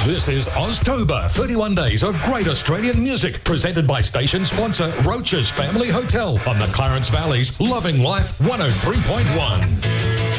This is Oztober, 31 days of great Australian music, presented by station sponsor Roach's Family Hotel on the Clarence Valley's Loving Life 103.1.